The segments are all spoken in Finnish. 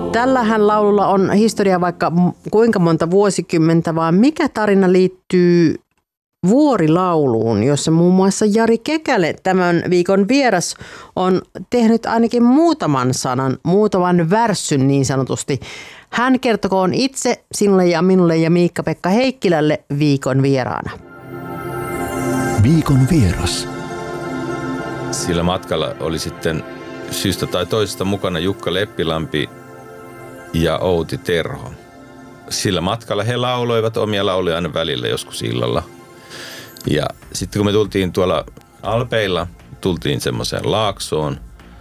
Tällähän laululla on historia vaikka kuinka monta vuosikymmentä, vaan mikä tarina liittyy Vuorilauluun, jossa muun muassa Jari Kekäle, tämän viikon vieras, on tehnyt ainakin muutaman värssyn niin sanotusti. Hän kertokoon itse sinulle ja minulle ja Miikka-Pekka Heikkilälle viikon vieraana. Viikon vieras. Sillä matkalla oli sitten syystä tai toisesta mukana Jukka Leppilampi ja Outi Terho. Sillä matkalla he lauloivat omia lauluja aina välillä joskus illalla. Ja sitten kun me tultiin tuolla Alpeilla, tultiin semmoiseen laaksoon.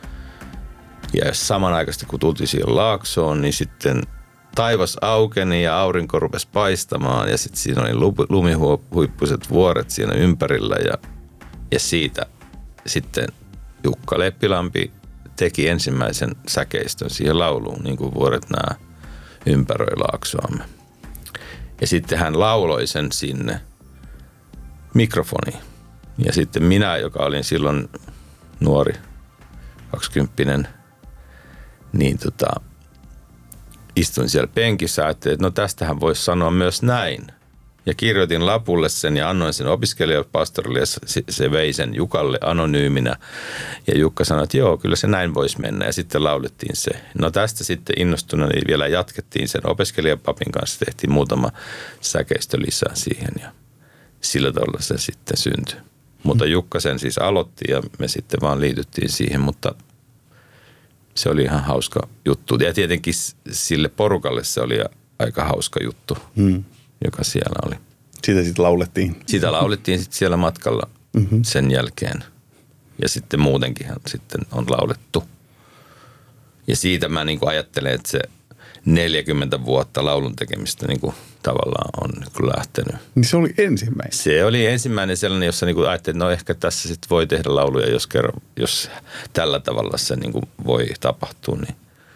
Ja samanaikaisesti kun tultiin siihen laaksoon, niin sitten taivas aukeni ja aurinko rupesi paistamaan. Ja sitten siinä oli lumihuippuiset vuoret siinä ympärillä. Ja siitä sitten Jukka Leppilampi teki ensimmäisen säkeistön siihen lauluun, niin kuin vuoret nämä ympäröi laaksoamme. Ja sitten hän lauloi sen sinne mikrofoniin. Ja sitten minä, joka olin silloin nuori, 20, niin istuin siellä penkissä ja ajattelin, että no tästähän voisi sanoa myös näin. Ja kirjoitin lapulle sen ja annoin sen opiskelijapastorille ja se vei sen Jukalle anonyyminä. Ja Jukka sanoi, että joo, kyllä se näin voisi mennä ja sitten laulettiin se. No tästä sitten innostuneena niin vielä jatkettiin sen opiskelijapapin kanssa, tehtiin muutama säkeistö lisää siihen ja sillä tavalla se sitten syntyi. Mutta Jukka sen siis aloitti ja me sitten vaan liityttiin siihen, mutta se oli ihan hauska juttu. Ja tietenkin sille porukalle se oli aika hauska juttu. Joka siellä oli. Sitä sitten laulettiin. Sitä laulettiin sitten siellä matkalla sen jälkeen. Ja sitten muutenkinhan sitten on laulettu. Ja siitä mä niin kuin ajattelen, että se 40 vuotta laulun tekemistä niin kuin tavallaan on niin lähtenyt. Niin se oli ensimmäinen? Se oli ensimmäinen sellainen, jossa niin kuin ajattelin, että no ehkä tässä sitten voi tehdä lauluja, jos tällä tavalla se niin kuin voi tapahtua, niin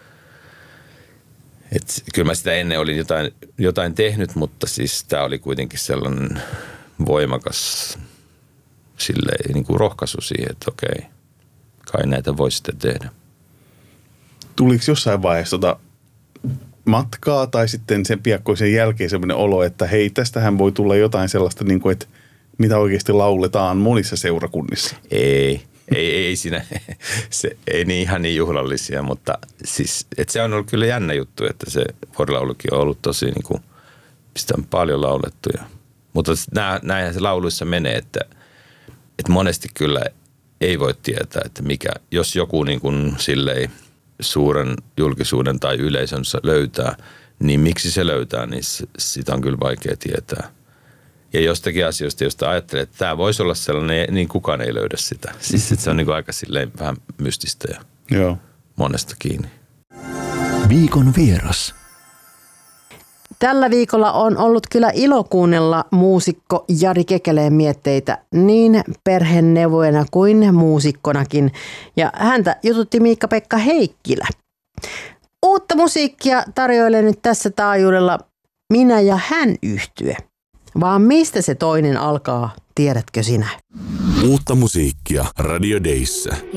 et kyllä mä sitä ennen olin jotain tehnyt, mutta siis tämä oli kuitenkin sellainen voimakas silleen, niin kuin rohkaisu siihen, että okei, kai näitä voi sitten tehdä. Tuliko jossain vaiheessa matkaa tai sitten sen piakkoisen jälkeen sellainen olo, että hei, tästähän voi tulla jotain sellaista, niin kuin, että mitä oikeasti lauletaan monissa seurakunnissa? Ei siinä, se ei niin ihan niin juhlallisia, mutta siis, että se on ollut kyllä jännä juttu, että se vuorilaulukin on ollut tosi niin kuin, mistä on paljon laulettuja. Mutta näinhän se lauluissa menee, että monesti kyllä ei voi tietää, että mikä, jos joku niin kuin silleen suuren julkisuuden tai yleisönsä löytää, niin miksi se löytää, niin sitä on kyllä vaikea tietää. Ja jostakin asioista, josta ajattelee, että tämä voisi olla sellainen, niin kukaan ei löydä sitä. Siis se on niin kuin aika silleen vähän mystistä ja joo, monesta kiinni. Viikon vieras. Tällä viikolla on ollut kyllä ilo kuunnella muusikko Jari Kekäleen mietteitä niin perheneuvojana kuin muusikkonakin. Ja häntä jututti Miikka-Pekka Heikkilä. Uutta musiikkia tarjoilee nyt tässä taajuudella Minä ja hän -yhtye. Vaan mistä se toinen alkaa, tiedätkö sinä? Uutta musiikkia Radio Dayssä.